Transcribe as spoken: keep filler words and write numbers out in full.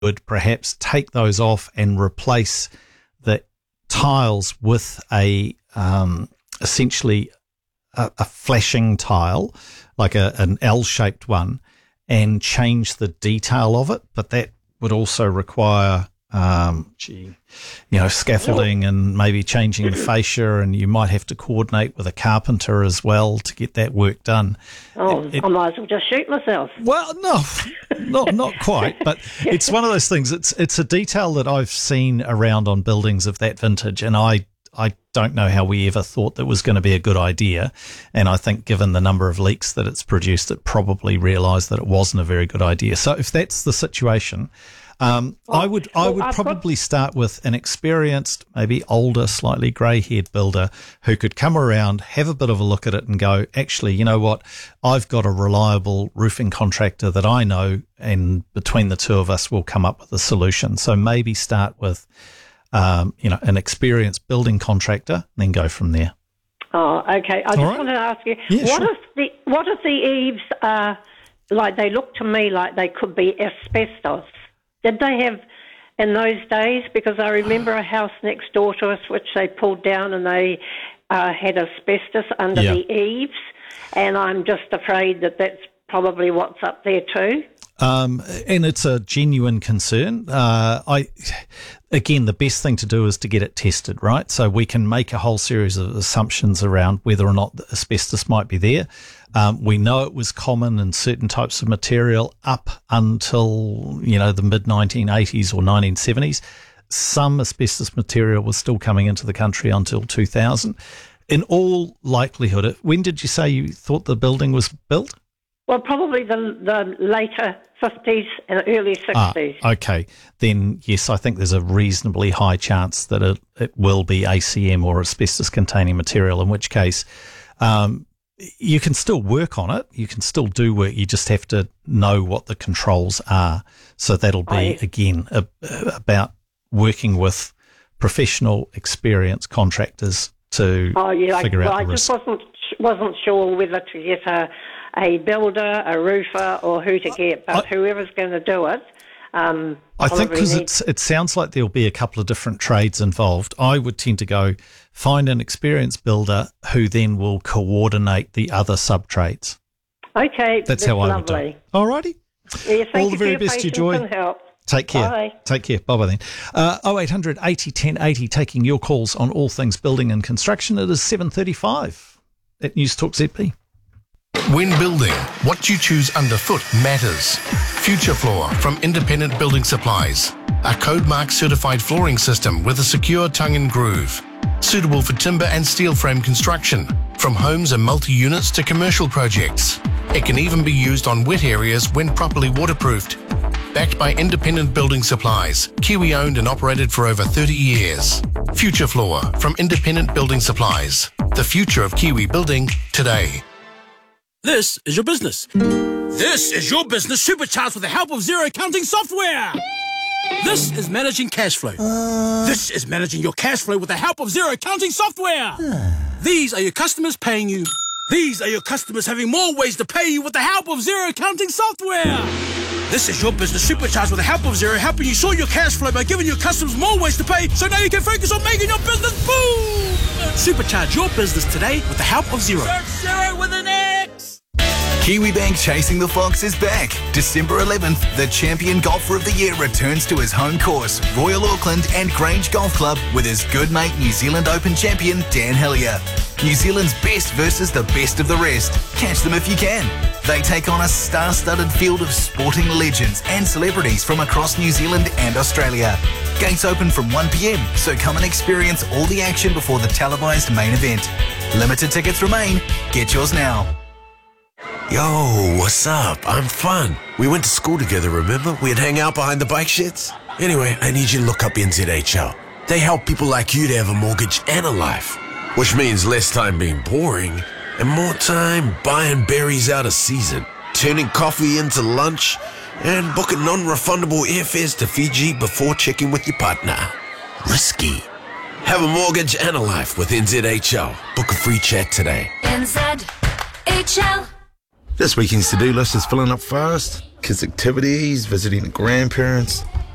would perhaps take those off and replace the tiles with a um, essentially a, a flashing tile, like a, an L-shaped one, and change the detail of it. But that would also require, um, gee, you know, scaffolding and maybe changing the fascia, and you might have to coordinate with a carpenter as well to get that work done. Oh, it, it, I might as well just shoot myself. Well, no, not not quite, but it's one of those things. It's it's a detail that I've seen around on buildings of that vintage, and I I don't know how we ever thought that was going to be a good idea. And I think given the number of leaks that it's produced, it probably realised that it wasn't a very good idea. So if that's the situation, um, well, I would I would well, probably got- start with an experienced, maybe older, slightly grey-haired builder who could come around, have a bit of a look at it and go, actually, you know what, I've got a reliable roofing contractor that I know, and between the two of us, we'll come up with a solution. So maybe start with Um, you know, an experienced building contractor, and then go from there. Oh, okay. I All just right. wanted to ask you, Yeah, what sure. if the what if the eaves are like, they look to me like they could be asbestos? Did they have in those days? Because I remember a house next door to us which they pulled down, and they uh, had asbestos under Yeah. the eaves, and I'm just afraid that that's probably what's up there too. Um, and it's a genuine concern. Uh, I, again, the best thing to do is to get it tested, right? So we can make a whole series of assumptions around whether or not the asbestos might be there. Um, we know it was common in certain types of material up until, you know, the mid nineteen eighties or nineteen seventies. Some asbestos material was still coming into the country until two thousand. In all likelihood, when did you say you thought the building was built? Well, probably the the later fifties and early sixties. Ah, okay. Then, yes, I think there's a reasonably high chance that it, it will be A C M or asbestos-containing material, in which case um, you can still work on it. You can still do work. You just have to know what the controls are. So that'll be, I, again, a, about working with professional, experienced contractors to oh, yeah, figure well, out the I risk. just wasn't, wasn't sure whether to get a... a builder, a roofer, or who to get, but I, whoever's going to do it. Um, I think because needs- it sounds like there'll be a couple of different trades involved. I would tend to go find an experienced builder who then will coordinate the other sub-trades. Okay, that's, that's how I lovely. would do it. All righty. Yeah, thank All you the very for your best, you patience Joy. and help. Take care. Bye. Take care. Bye-bye then. Uh, oh eight hundred eighty ten eighty, taking your calls on all things building and construction. It is seven thirty-five at News Talk Z P. When building, what you choose underfoot matters. Future Floor from Independent Building Supplies. A Code Mark certified flooring system with a secure tongue and groove. Suitable for timber and steel frame construction, from homes and multi-units to commercial projects. It can even be used on wet areas when properly waterproofed. Backed by Independent Building Supplies, Kiwi owned and operated for over thirty years. Future Floor from Independent Building Supplies. The future of Kiwi building today. This is your business. This is your business supercharged with the help of Xero accounting software. This is managing cash flow. Uh... This is managing your cash flow with the help of Xero accounting software. These are your customers paying you. These are your customers having more ways to pay you with the help of Xero accounting software. This is your business supercharged with the help of Xero, helping you sort your cash flow by giving your customers more ways to pay, so now you can focus on making your business boom. Supercharge your business today with the help of Xero. Search Xero with an X. KiwiBank Chasing the Fox is back. December eleventh, the champion golfer of the year returns to his home course, Royal Auckland and Grange Golf Club, with his good mate New Zealand Open champion Dan Hillier. New Zealand's best versus the best of the rest. Catch them if you can. They take on a star-studded field of sporting legends and celebrities from across New Zealand and Australia. Gates open from one p.m, so come and experience all the action before the televised main event. Limited tickets remain. Get yours now. Yo, what's up? I'm Fun. We went to school together, remember? We'd hang out behind the bike sheds. Anyway, I need you to look up N Z H L. They help people like you to have a mortgage and a life, which means less time being boring and more time buying berries out of season, turning coffee into lunch, and booking non-refundable airfares to Fiji before checking with your partner. Risky. Have a mortgage and a life with N Z H L. Book a free chat today. N Z H L. This weekend's to-do list is filling up fast. Kids' activities, visiting the grandparents.